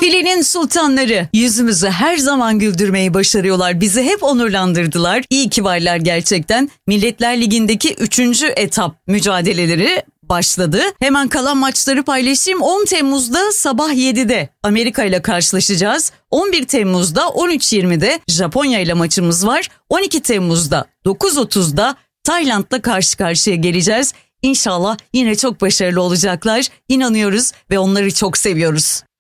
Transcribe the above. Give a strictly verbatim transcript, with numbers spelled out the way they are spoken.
Filenin sultanları yüzümüzü her zaman güldürmeyi başarıyorlar. Bizi hep onurlandırdılar. İyi ki varlar gerçekten. Milletler Ligi'ndeki üçüncü etap mücadeleleri başladı. Hemen kalan maçları paylaşayım. on Temmuz'da sabah yedide Amerika ile karşılaşacağız. on bir Temmuz'da on üç yirmide Japonya ile maçımız var. on iki Temmuz'da dokuz otuzda Tayland'la karşı karşıya geleceğiz. İnşallah yine çok başarılı olacaklar. İnanıyoruz ve onları çok seviyoruz.